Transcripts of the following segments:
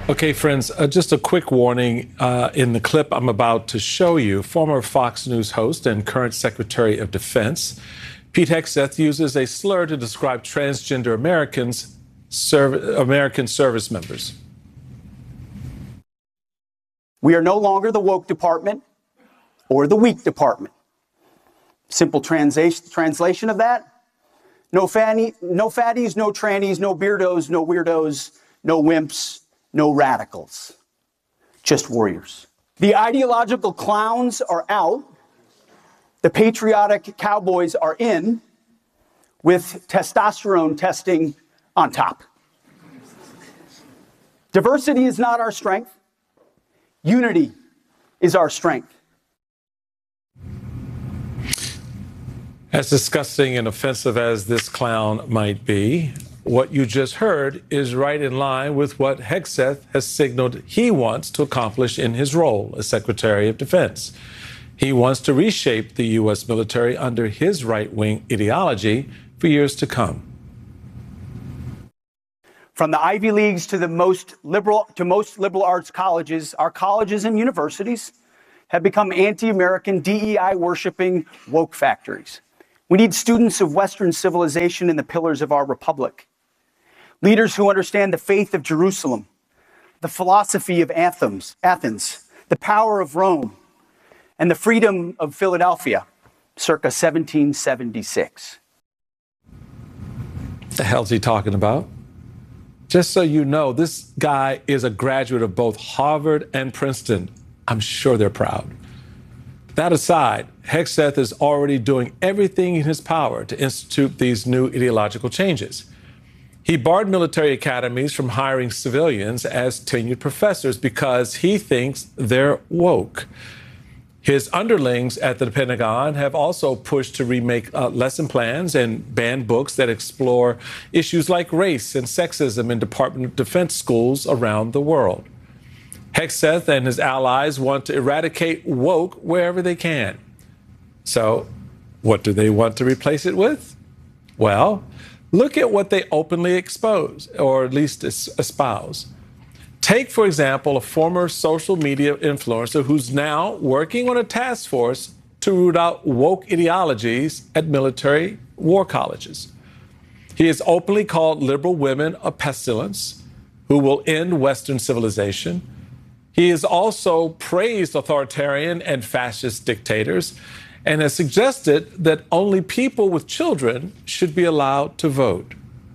Okay, friends, just a quick warning. In the clip I'm about to show you, former Fox News host and current Secretary of Defense Pete Hegseth uses a slur to describe transgender American service members. We are no longer the woke department or the weak department. Simple translation of that: no fatties, no trannies, no beardos, no weirdos, no wimps, no radicals, just warriors. The ideological clowns are out. The patriotic cowboys are in, with testosterone testing on top. Diversity is not our strength. Unity is our strength. As disgusting and offensive as this clown might be, what you just heard is right in line with what Hegseth has signaled he wants to accomplish in his role as Secretary of Defense. He wants to reshape the U.S. military under his right-wing ideology for years to come. From the Ivy Leagues to the most liberal arts colleges, our colleges and universities have become anti-American, DEI-worshiping woke factories. We need students of Western civilization and the pillars of our republic. Leaders who understand the faith of Jerusalem, the philosophy of Athens, the power of Rome, and the freedom of Philadelphia, circa 1776. What the hell's he talking about? Just so you know, this guy is a graduate of both Harvard and Princeton. I'm sure they're proud. That aside, Hegseth is already doing everything in his power to institute these new ideological changes. He barred military academies from hiring civilians as tenured professors because he thinks they're woke. His underlings at the Pentagon have also pushed to remake lesson plans and ban books that explore issues like race and sexism in Department of Defense schools around the world. Hegseth and his allies want to eradicate woke wherever they can. So, what do they want to replace it with? Well, look at what they openly expose, or at least espouse. Take, for example, a former social media influencer who's now working on a task force to root out woke ideologies at military war colleges. He has openly called liberal women a pestilence who will end Western civilization. He has also praised authoritarian and fascist dictators and has suggested that only people with children should be allowed to vote.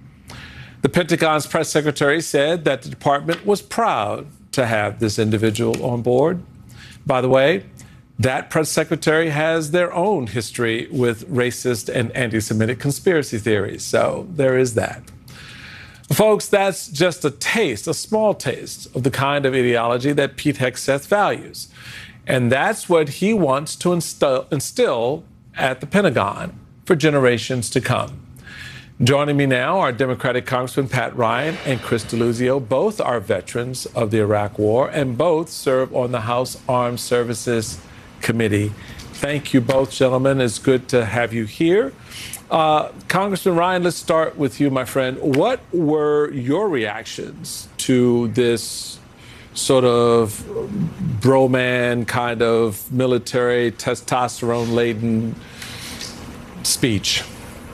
The Pentagon's press secretary said that the department was proud to have this individual on board. By the way, that press secretary has their own history with racist and anti-Semitic conspiracy theories, so there is that. Folks, that's just a taste, a small taste of the kind of ideology that Pete Hegseth values. And that's what he wants to instill at the Pentagon for generations to come. Joining me now are Democratic Congressman Pat Ryan and Chris Deluzio. Both are veterans of the Iraq War and both serve on the House Armed Services Committee. Thank you both, gentlemen. It's good to have you here. Congressman Ryan, let's start with you, my friend. What were your reactions to this sort of broman kind of military testosterone-laden speech?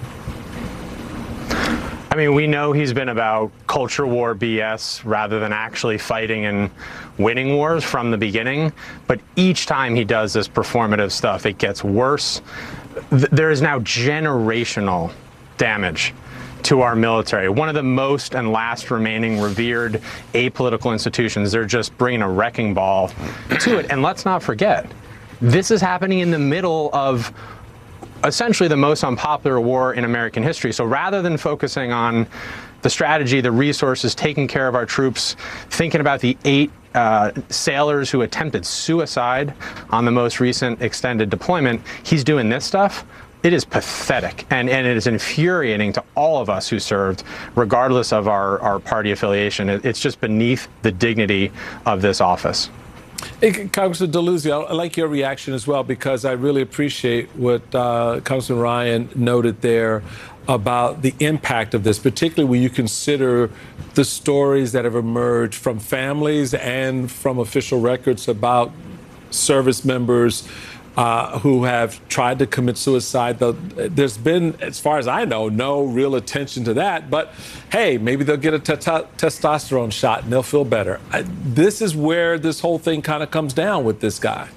I mean, we know he's been about culture war BS rather than actually fighting and winning wars from the beginning. But each time he does this performative stuff, it gets worse. There is now generational damage to our military. One of the most and last remaining revered apolitical institutions. They're just bringing a wrecking ball to it. And let's not forget, this is happening in the middle of essentially the most unpopular war in American history. So rather than focusing on the strategy, the resources, taking care of our troops, thinking about the 8 sailors who attempted suicide on the most recent extended deployment, he's doing this stuff. It is pathetic, and it is infuriating to all of us who served, regardless of our party affiliation. It's just beneath the dignity of this office. Hey, Congressman Deluzio, I like your reaction as well, because I really appreciate what Congressman Ryan noted there about the impact of this, particularly when you consider the stories that have emerged from families and from official records about service members who have tried to commit suicide. There's been, as far as I know, no real attention to that. But hey, maybe they'll get a testosterone shot and they'll feel better. This is where this whole thing kind of comes down with this guy.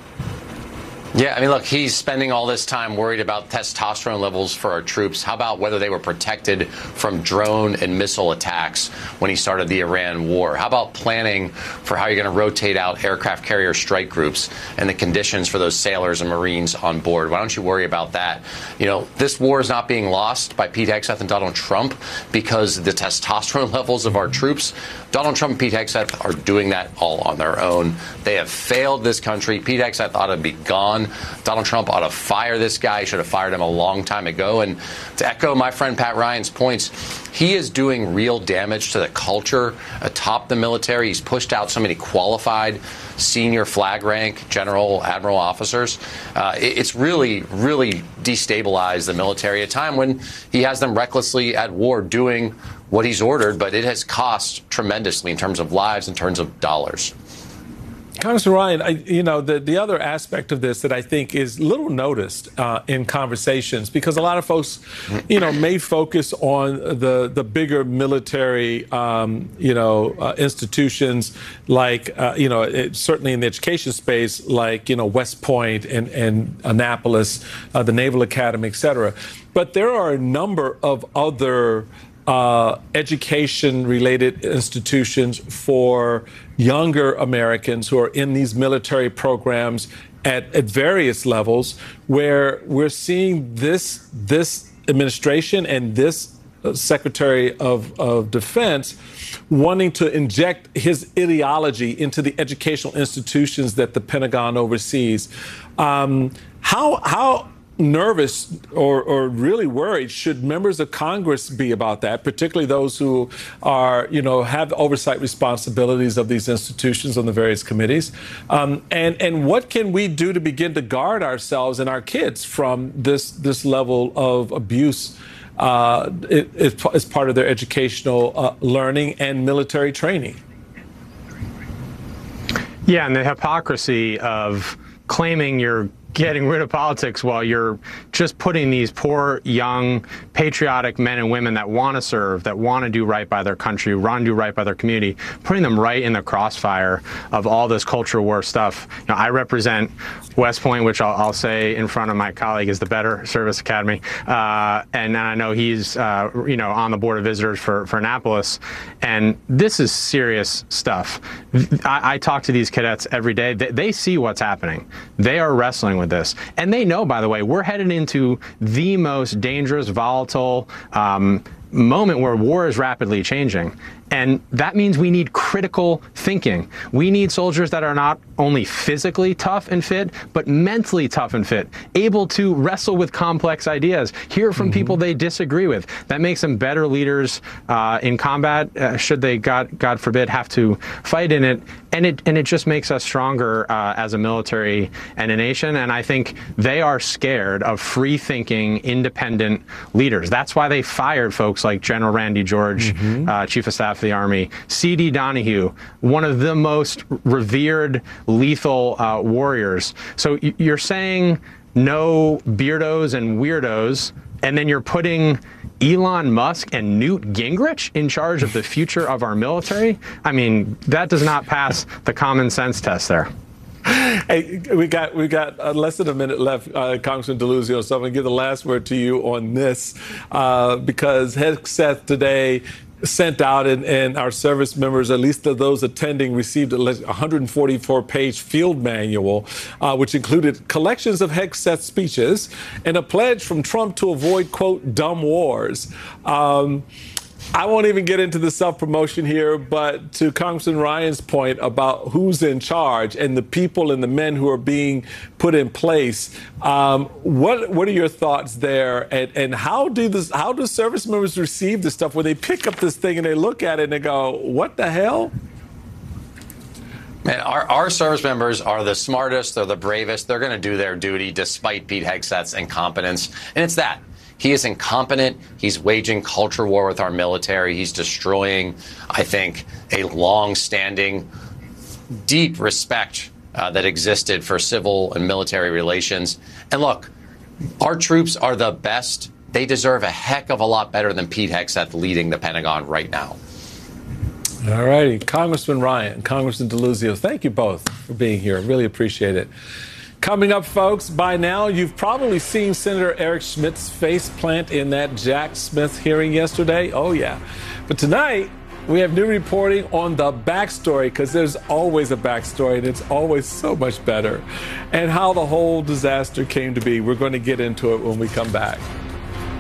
Yeah, I mean, look, he's spending all this time worried about testosterone levels for our troops. How about whether they were protected from drone and missile attacks when he started the Iran war? How about planning for how you're going to rotate out aircraft carrier strike groups and the conditions for those sailors and Marines on board? Why don't you worry about that? You know, this war is not being lost by Pete Hegseth and Donald Trump because the testosterone levels of our troops. Donald Trump and Pete Hegseth are doing that all on their own. They have failed this country. Pete Hegseth ought to be gone. Donald Trump ought to fire this guy. He should have fired him a long time ago. And to echo my friend Pat Ryan's points, he is doing real damage to the culture atop the military. He's pushed out so many qualified senior flag rank general, admiral officers. It's really, really destabilized the military at a time when he has them recklessly at war doing what he's ordered, but it has cost tremendously in terms of lives, in terms of dollars. Congressman Ryan, the other aspect of this that I think is little noticed in conversations, because a lot of folks, may focus on the bigger military, institutions like, certainly in the education space, like, West Point and Annapolis, the Naval Academy, et cetera. But there are a number of other education-related institutions for younger Americans who are in these military programs at various levels, where we're seeing this administration and this Secretary of Defense wanting to inject his ideology into the educational institutions that the Pentagon oversees. How nervous or really worried should members of Congress be about that, particularly those who are, have oversight responsibilities of these institutions on the various committees? And what can we do to begin to guard ourselves and our kids from this level of abuse as part of their educational learning and military training? Yeah, and the hypocrisy of claiming you're getting rid of politics while you're just putting these poor, young, patriotic men and women that want to serve, that want to do right by their country, want to do right by their community, putting them right in the crossfire of all this culture war stuff. I represent West Point, which I'll say in front of my colleague is the better service academy. And I know he's, on the board of visitors for Annapolis. And this is serious stuff. I talk to these cadets every day. They see what's happening. They are wrestling with this. And they know, by the way, we're headed into the most dangerous, volatile moment where war is rapidly changing. And that means we need critical thinking. We need soldiers that are not only physically tough and fit, but mentally tough and fit, able to wrestle with complex ideas, hear from people they disagree with. That makes them better leaders in combat, should they, God forbid, have to fight in it. And it just makes us stronger as a military and a nation. And I think they are scared of free-thinking, independent leaders. That's why they fired folks like General Randy George, Chief of Staff of the Army, C.D. Donahue, one of the most revered, lethal warriors. So you're saying no beardos and weirdos, and then you're putting Elon Musk and Newt Gingrich in charge of the future of our military? I mean, that does not pass the common sense test there. Hey, we got less than a minute left, Congressman Deluzio, so I'm going to give the last word to you on this, because Hegseth today sent out, and our service members, at least those attending, received a 144-page field manual, which included collections of Hegseth's speeches and a pledge from Trump to avoid, quote, dumb wars. I won't even get into the self-promotion here, but to Congressman Ryan's point about who's in charge and the people and the men who are being put in place, what are your thoughts there? And how do service members receive this stuff when they pick up this thing and they look at it and they go, what the hell? Man, our service members are the smartest, they're the bravest, they're going to do their duty despite Pete Hegseth's incompetence. And it's that. He is incompetent. He's waging culture war with our military. He's destroying, I think, a long-standing, deep respect that existed for civil and military relations. And look, our troops are the best. They deserve a heck of a lot better than Pete Hegseth leading the Pentagon right now. All righty. Congressman Ryan, Congressman DeLuzio, thank you both for being here. Really appreciate it. Coming up, folks, by now, you've probably seen Senator Eric Schmidt's face plant in that Jack Smith hearing yesterday. Oh, yeah. But tonight, we have new reporting on the backstory, because there's always a backstory, and it's always so much better, and how the whole disaster came to be. We're going to get into it when we come back.